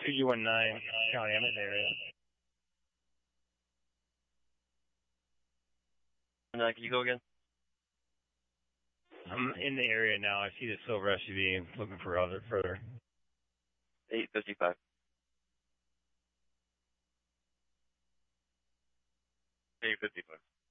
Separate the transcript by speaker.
Speaker 1: 2G19, County, I'm in the area.
Speaker 2: And can you go again?
Speaker 1: I'm in the area now. I see the silver SUV. Looking for further.
Speaker 2: 855. 855.